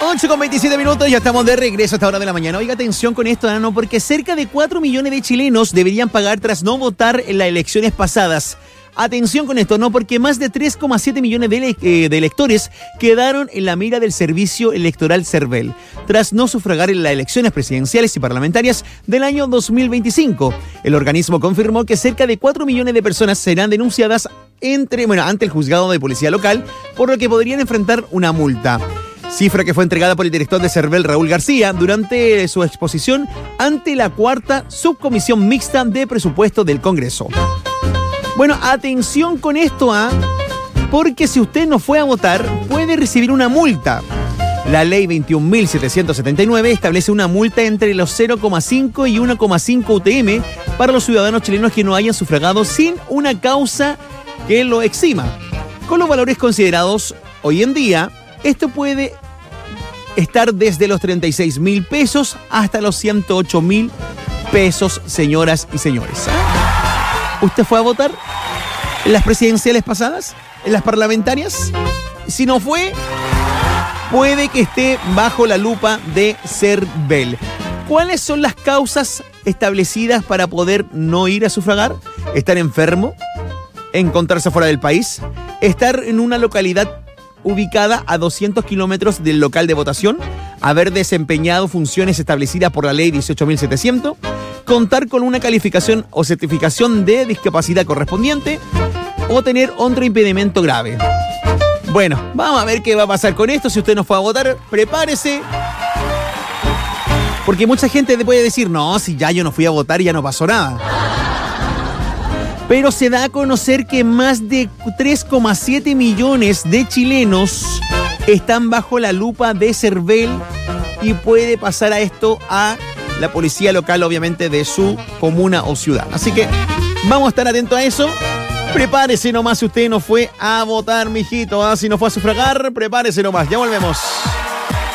8:27, ya estamos de regreso a esta hora de la mañana. Oiga, atención con esto, ¿no? Porque cerca de 4 millones de chilenos deberían pagar tras no votar en las elecciones pasadas. Atención con esto, ¿no? Porque más de 3,7 millones de electores quedaron en la mira del Servicio Electoral CERVEL, tras no sufragar en las elecciones presidenciales y parlamentarias del año 2025. El organismo confirmó que cerca de 4 millones de personas serán denunciadas ante el juzgado de policía local, por lo que podrían enfrentar una multa. Cifra que fue entregada por el director de CERVEL, Raúl García, durante su exposición ante la 4ª Subcomisión Mixta de Presupuesto del Congreso. Bueno, atención con esto, porque si usted no fue a votar, puede recibir una multa. La ley 21.779 establece una multa entre los 0,5 y 1,5 UTM para los ciudadanos chilenos que no hayan sufragado sin una causa que lo exima. Con los valores considerados hoy en día, esto puede estar desde los 36.000 pesos hasta los 108.000 pesos, señoras y señores. ¿Usted fue a votar en las presidenciales pasadas? ¿En las parlamentarias? Si no fue, puede que esté bajo la lupa de CERVEL. ¿Cuáles son las causas establecidas para poder no ir a sufragar? ¿Estar enfermo? ¿Encontrarse fuera del país? ¿Estar en una localidad ubicada a 200 kilómetros del local de votación? ¿Haber desempeñado funciones establecidas por la ley 18.700? ¿Contar con una calificación o certificación de discapacidad correspondiente? ¿O tener otro impedimento grave? Bueno, vamos a ver qué va a pasar con esto. Si usted no fue a votar, prepárese. Porque mucha gente puede decir, no, si ya yo no fui a votar, ya no pasó nada. Pero se da a conocer que más de 3,7 millones de chilenos están bajo la lupa de CERVEL y puede pasar a esto a la policía local, obviamente, de su comuna o ciudad. Así que vamos a estar atentos a eso. Prepárese nomás si usted no fue a votar, mijito. Si no fue a sufragar, prepárese nomás. Ya volvemos.